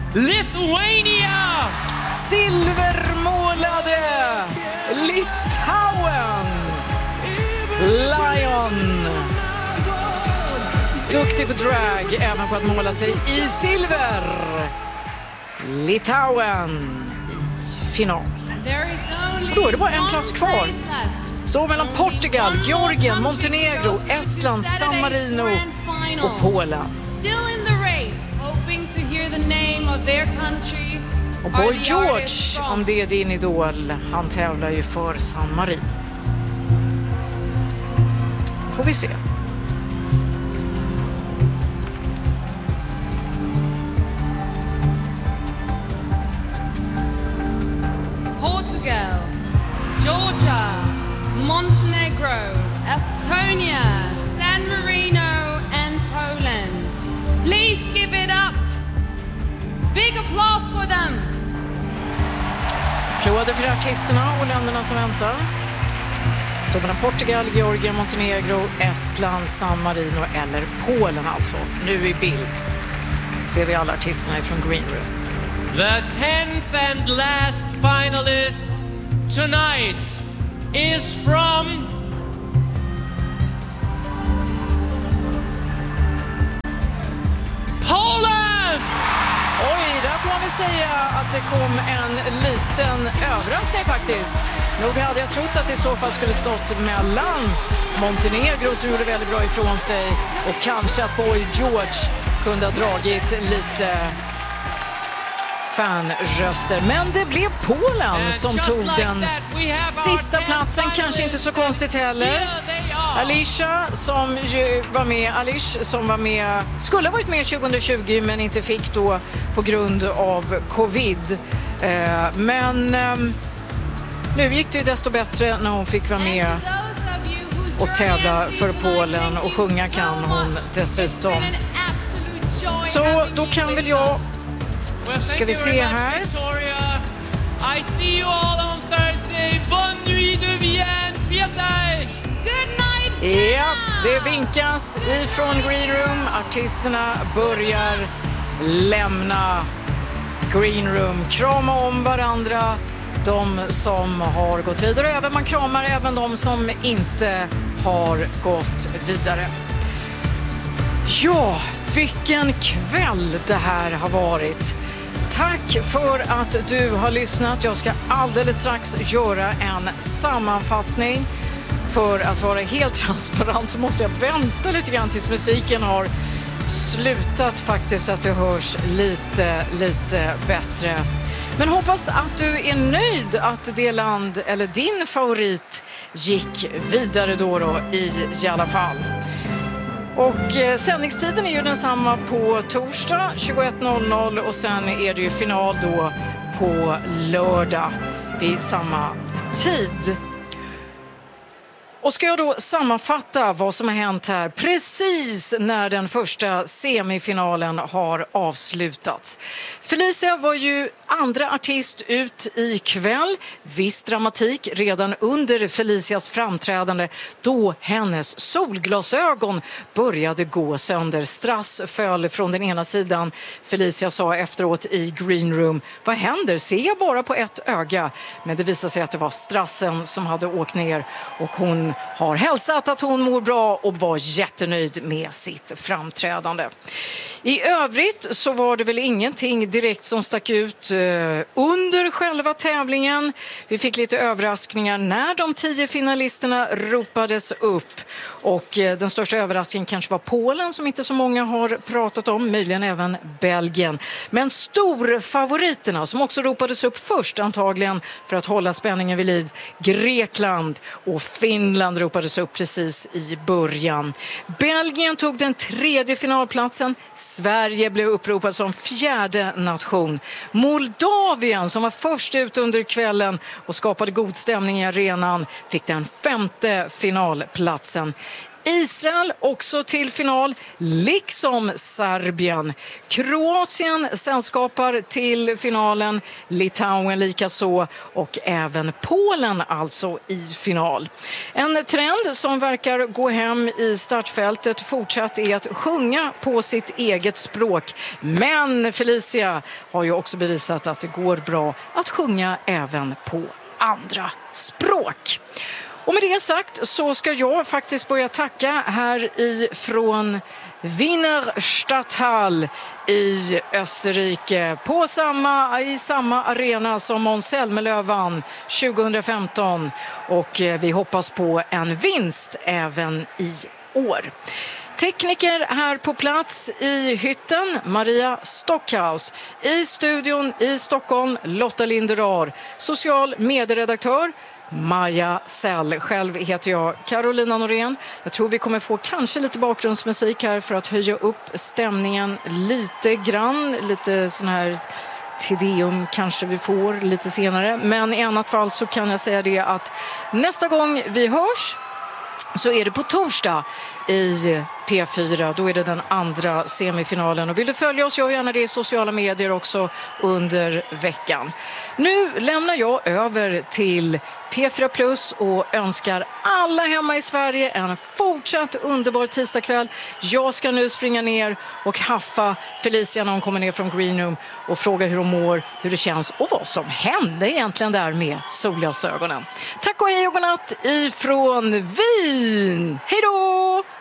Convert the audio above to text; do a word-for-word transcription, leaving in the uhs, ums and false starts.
Lithuania! Silvermålade Litauen. Lion. Duktig på drag, även på att måla sig i silver. Litauen i final. Och då är det bara en plats kvar. Står mellan Portugal, Georgien, Montenegro, Estland, San Marino och Polen. Och Boy George, om det är din idol, han tävlar ju för San Marino. Får vi se. Portugal, Georgia, Montenegro, Estonia, San Marino and Poland. Please give it up. Big applause for them. Applåder för artisterna och länderna som väntar. Står mellan Portugal, Georgien, Montenegro, Estland, San Marino eller Polen alltså. Nu i bild ser vi alla artisterna från Green Room. The tenth and last finalist tonight is from Poland! Oj, där får man väl säga att det kom en liten överraskning faktiskt. Nog hade jag trott att det i så fall skulle stått mellan Montenegro som gjorde väldigt bra ifrån sig och kanske att Boy George kunde ha dragit lite fanröster. Men det blev Polen som tog den sista platsen. Kanske inte så konstigt heller. Alicia som ju var med, Alice som var med, skulle ha varit med tjugohundratjugo men inte fick då på grund av covid. Men nu gick det ju desto bättre när hon fick vara med och tävla för Polen och sjunga kan hon dessutom. Så då kan väl jag, ska vi se här. I see you all on Thursday. Bonne nuit de Vienne. Good night. Ja, det vinkas ifrån Green Room. Artisterna börjar lämna Green Room. Krama om varandra. De som har gått vidare. Även man kramar även de som inte har gått vidare. Ja, vilken kväll det här har varit. Tack för att du har lyssnat. Jag ska alldeles strax göra en sammanfattning. För att vara helt transparent så måste jag vänta lite grann tills musiken har slutat faktiskt så att det hörs lite, lite bättre. Men hoppas att du är nöjd att det land eller din favorit gick vidare då, då i, i alla fall. Och eh, sändningstiden är ju densamma på torsdag tjugoett noll noll och sen är det ju final då på lördag vid samma tid. Och ska jag då sammanfatta vad som har hänt här precis när den första semifinalen har avslutats. Felicia var ju andra artist ut i kväll. Viss dramatik redan under Felicias framträdande då hennes solglasögon började gå sönder. Strass föll från den ena sidan. Felicia sa efteråt i Green Room: vad händer? Ser jag bara på ett öga? Men det visade sig att det var strassen som hade åkt ner och hon har hälsat att hon mår bra och var jättenöjd med sitt framträdande. I övrigt så var det väl ingenting direkt som stack ut under själva tävlingen. Vi fick lite överraskningar när de tio finalisterna ropades upp. Och den största överraskningen kanske var Polen som inte så många har pratat om. Möjligen även Belgien. Men storfavoriterna som också ropades upp först antagligen för att hålla spänningen vid liv. Grekland och Finland ropades upp precis i början. Belgien tog den tredje finalplatsen. Sverige blev uppropad som fjärde nation. Moldavien som var först ut under kvällen och skapade god stämning i arenan fick den femte finalplatsen. Israel också till final, liksom Serbien. Kroatien sällskapar till finalen, Litauen likaså och även Polen alltså i final. En trend som verkar gå hem i startfältet fortsatt är att sjunga på sitt eget språk. Men Felicia har ju också bevisat att det går bra att sjunga även på andra språk. Och med det sagt så ska jag faktiskt börja tacka här ifrån Wiener Stadthall i Österrike på samma, i samma arena som Måns Zelmerlöw vann tjugohundrafemton, och vi hoppas på en vinst även i år. Tekniker här på plats i hytten, Maria Stockhaus. I studion i Stockholm, Lotta Linderar. Social medieredaktör, Maja Sell. Själv heter jag Carolina Norén. Jag tror vi kommer få kanske lite bakgrundsmusik här för att höja upp stämningen lite grann. Lite sån här Tedeum kanske vi får lite senare. Men i annat fall så kan jag säga det att nästa gång vi hörs så är det på torsdag i P fyra. Då är det den andra semifinalen. Och vill du följa oss, gör gärna det i sociala medier också under veckan. Nu lämnar jag över till P fyra Plus och önskar alla hemma i Sverige en fortsatt underbar tisdagkväll. Jag ska nu springa ner och haffa Felicia när hon kommer ner från Green Room och fråga hur hon mår, hur det känns och vad som hände egentligen där med solglasögonen. Tack och hej och godnatt ifrån Wien. Hej då!